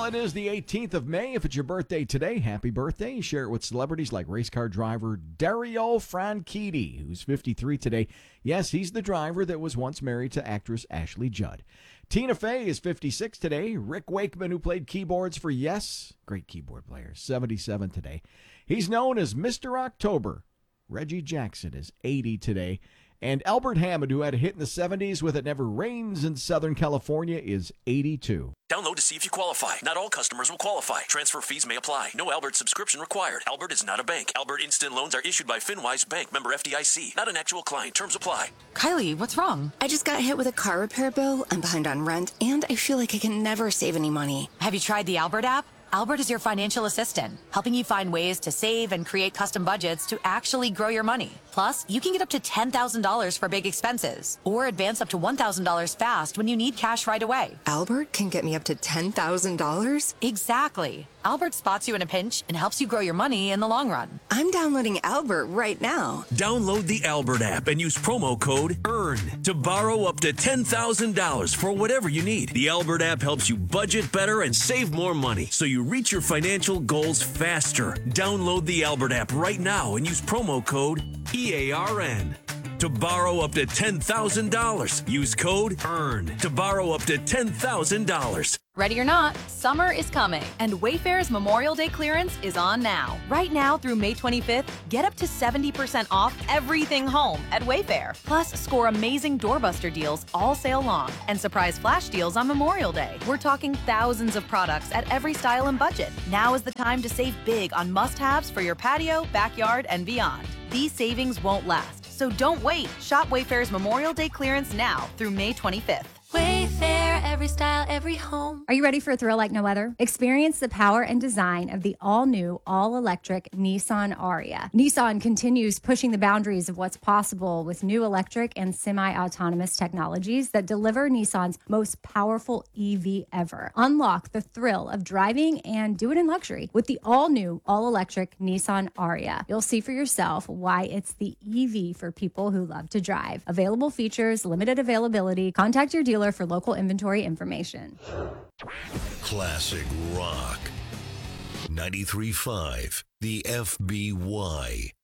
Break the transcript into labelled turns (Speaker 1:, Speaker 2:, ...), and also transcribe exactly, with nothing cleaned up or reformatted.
Speaker 1: Well, it is the eighteenth of May. If it's your birthday today, happy birthday. Share it with celebrities like race car driver Dario Franchitti, who's fifty-three today. Yes, he's the driver that was once married to actress Ashley Judd. Tina Fey is fifty-six today. Rick Wakeman, who played keyboards for Yes, great keyboard player, seventy-seven today. He's known as Mister October. Reggie Jackson is eighty today. And Albert Hammond, who had a hit in the seventies with It Never Rains in Southern California, is eighty-two.
Speaker 2: Download to see if you qualify. Not all customers will qualify. Transfer fees may apply. No Albert subscription required. Albert is not a bank. Albert Instant Loans are issued by FinWise Bank, member F D I C. Not an actual client. Terms apply.
Speaker 3: Kylie, what's wrong?
Speaker 4: I just got hit with a car repair bill. I'm behind on rent, and I feel like I can never save any money.
Speaker 3: Have you tried the Albert app? Albert is your financial assistant, helping you find ways to save and create custom budgets to actually grow your money. Plus, you can get up to ten thousand dollars for big expenses or advance up to one thousand dollars fast when you need cash right away.
Speaker 4: Albert can get me up to ten thousand dollars?
Speaker 3: Exactly. Albert spots you in a pinch and helps you grow your money in the long run.
Speaker 4: I'm downloading Albert right now.
Speaker 2: Download the Albert app and use promo code EARN to borrow up to ten thousand dollars for whatever you need. The Albert app helps you budget better and save more money so you reach your financial goals faster. Download the Albert app right now and use promo code E A R N to borrow up to ten thousand dollars. Use code EARN to borrow up to ten thousand dollars.
Speaker 5: Ready or not, summer is coming, and Wayfair's Memorial Day clearance is on now. Right now through May twenty-fifth, get up to seventy percent off everything home at Wayfair. Plus, score amazing doorbuster deals all sale long and surprise flash deals on Memorial Day. We're talking thousands of products at every style and budget. Now is the time to save big on must-haves for your patio, backyard, and beyond. These savings won't last, so don't wait. Shop Wayfair's Memorial Day clearance now through May twenty-fifth.
Speaker 6: Wayfair, every style, every home.
Speaker 7: Are you ready for a thrill like no other? Experience the power and design of the all-new, all-electric Nissan Ariya. Nissan continues pushing the boundaries of what's possible with new electric and semi-autonomous technologies that deliver Nissan's most powerful E V ever. Unlock the thrill of driving and do it in luxury with the all-new, all-electric Nissan Ariya. You'll see for yourself why it's the E V for people who love to drive. Available features, limited availability. Contact your dealer for local inventory information.
Speaker 8: Classic rock. ninety-three point five, the F B Y.